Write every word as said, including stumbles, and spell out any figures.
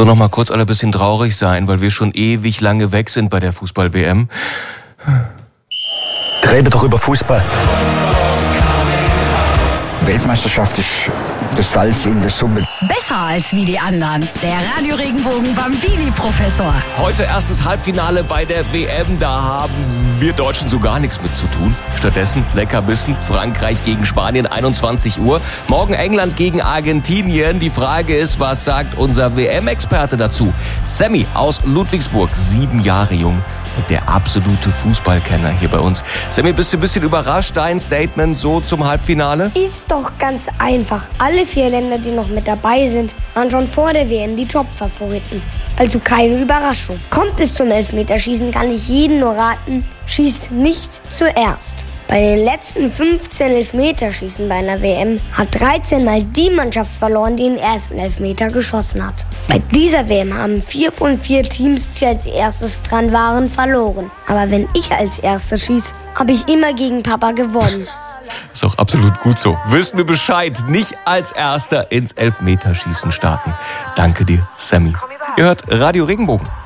So, noch mal kurz alle ein bisschen traurig sein, weil wir schon ewig lange weg sind bei der Fußball-W M. Rede doch über Fußball. Weltmeisterschaft ist das Salz in der Suppe. Besser als wie die anderen. Der Radio Regenbogen Bambini-Professor. Heute erstes Halbfinale bei der W M. Da haben wir Deutschen so gar nichts mit zu tun. Stattdessen Leckerbissen. Frankreich gegen Spanien, einundzwanzig Uhr. Morgen England gegen Argentinien. Die Frage ist, was sagt unser W M-Experte dazu? Sammy aus Ludwigsburg, sieben Jahre jung. Und der absolute Fußballkenner hier bei uns. Sammy, bist du ein bisschen überrascht, dein Statement so zum Halbfinale? Ist doch ganz einfach. Alle vier Länder, die noch mit dabei sind, waren schon vor der W M die Top-Favoriten. Also keine Überraschung. Kommt es zum Elfmeterschießen, kann ich jeden nur raten, schießt nicht zuerst. Bei den letzten fünfzehn Elfmeterschießen bei einer W M hat dreizehn Mal die Mannschaft verloren, die den ersten Elfmeter geschossen hat. Bei dieser W M haben vier von vier Teams, die als erstes dran waren, verloren. Aber wenn ich als Erster schieße, habe ich immer gegen Papa gewonnen. Ist auch absolut gut so. Wissen wir Bescheid, nicht als Erster ins Elfmeterschießen starten. Danke dir, Sammy. Ihr hört Radio Regenbogen.